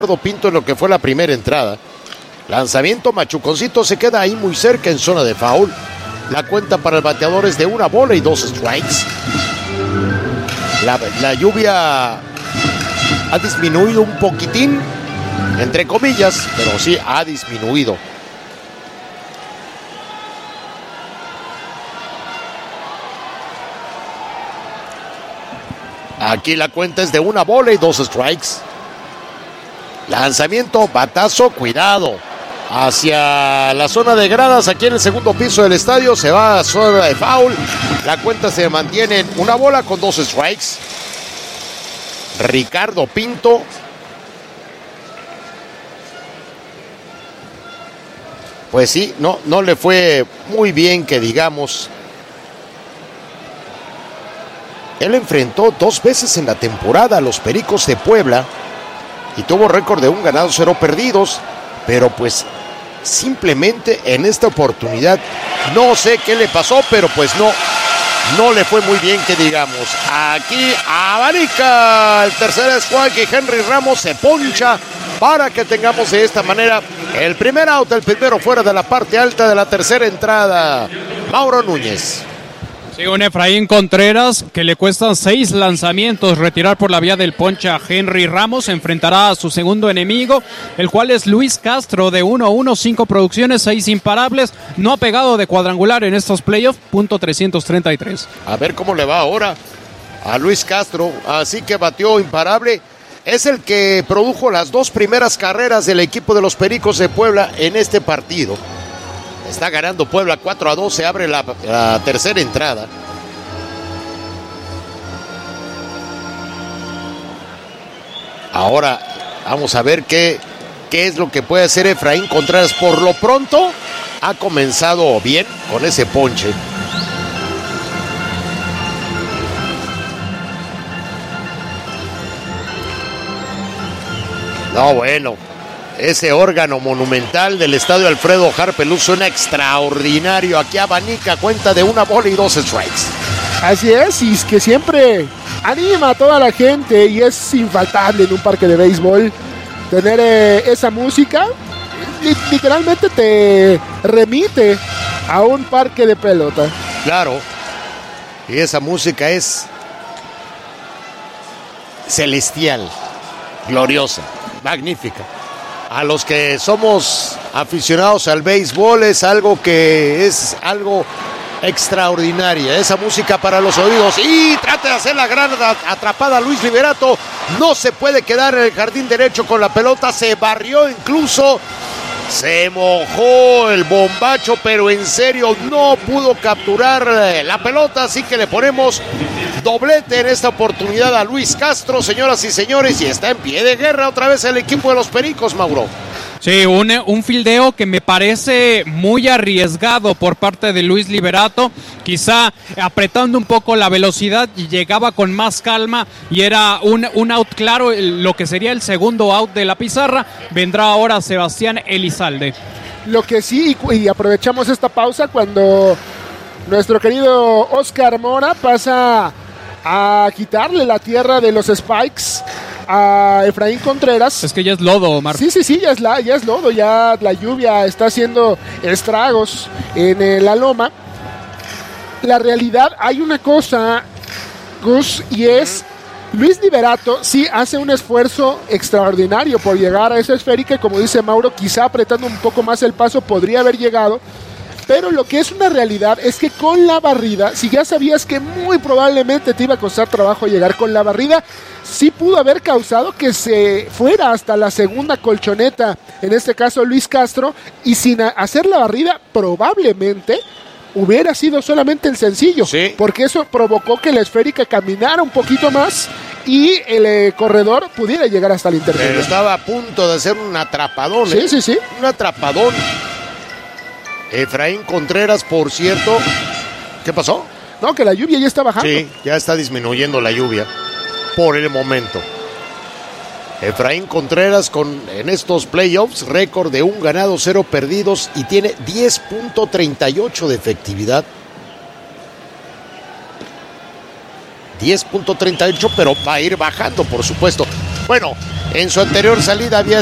Pinto en lo que fue la primera entrada. Lanzamiento, Machuconcito se queda ahí muy cerca en zona de foul. La cuenta para el bateador es de 1 bola y 2 strikes. La lluvia ha disminuido un poquitín, entre comillas, pero sí ha disminuido. Aquí la cuenta es de 1 bola y 2 strikes. Lanzamiento, batazo, cuidado. Hacia la zona de gradas, aquí en el segundo piso del estadio, se va a zona de foul. La cuenta se mantiene en 1 bola con 2 strikes. Ricardo Pinto. Pues sí, no le fue muy bien, que digamos. Él enfrentó 2 veces en la temporada a los Pericos de Puebla y tuvo récord de 1 ganado, 0 perdidos, pero pues simplemente en esta oportunidad no sé qué le pasó, pero pues no le fue muy bien, que digamos. Aquí abanica el tercer squad y Henry Ramos se poncha para que tengamos de esta manera el primer out, el primero fuera de la parte alta de la tercera entrada. Mauro Núñez. Sí, un Efraín Contreras que le cuestan 6 lanzamientos retirar por la vía del ponche a Henry Ramos. Enfrentará a su segundo enemigo, el cual es Luis Castro, de 1-1, 5 producciones, 6 imparables. No ha pegado de cuadrangular en estos playoffs, .333. A ver cómo le va ahora a Luis Castro. Así que batió imparable. Es el que produjo las 2 primeras carreras del equipo de los Pericos de Puebla en este partido. Está ganando Puebla 4-2, se abre la tercera entrada. Ahora vamos a ver qué es lo que puede hacer Efraín Contreras. Por lo pronto ha comenzado bien con ese ponche. No, bueno. Ese órgano monumental del estadio Alfredo Harpelú suena extraordinario. Aquí abanica, cuenta de 1 bola y 2 strikes. Así es, y es que siempre anima a toda la gente y es infaltable en un parque de béisbol tener esa música. Literalmente te remite a un parque de pelota. Claro, y esa música es celestial, gloriosa, magnífica. A los que somos aficionados al béisbol es algo extraordinario. Esa música para los oídos. Y trata de hacer la gran atrapada Luis Liberato. No se puede quedar en el jardín derecho con la pelota. Se barrió incluso. Se mojó el bombacho, pero en serio no pudo capturar la pelota. Así que le ponemos doblete en esta oportunidad a Luis Castro, señoras y señores. Y está en pie de guerra otra vez el equipo de los Pericos, Mauro. Sí, un fildeo que me parece muy arriesgado por parte de Luis Liberato, quizá apretando un poco la velocidad y llegaba con más calma y era un out claro, lo que sería el segundo out de la pizarra. Vendrá ahora Sebastián Elizalde. Lo que sí, y aprovechamos esta pausa cuando nuestro querido Oscar Mora pasa a quitarle la tierra de los spikes a Efraín Contreras. Es que ya es lodo, Omar. Sí, ya es lodo, ya la lluvia está haciendo estragos en la loma. La realidad, hay una cosa, Gus, y es Luis Liberato sí hace un esfuerzo extraordinario por llegar a esa esférica, y como dice Mauro, quizá apretando un poco más el paso podría haber llegado. Pero lo que es una realidad es que con la barrida, si ya sabías que muy probablemente te iba a costar trabajo llegar con la barrida, sí pudo haber causado que se fuera hasta la segunda colchoneta, en este caso Luis Castro, y sin hacer la barrida probablemente hubiera sido solamente el sencillo, sí, porque eso provocó que la esférica caminara un poquito más y el corredor pudiera llegar hasta el intermedio. Pero estaba a punto de hacer un atrapadón. Sí. Un atrapadón. Efraín Contreras, por cierto. ¿Qué pasó? No, que la lluvia ya está bajando. Sí, ya está disminuyendo la lluvia por el momento. Efraín Contreras en estos playoffs, récord de 1 ganado, 0 perdidos y tiene 10.38 de efectividad. 10.38, pero va a ir bajando, por supuesto. Bueno, En su anterior salida había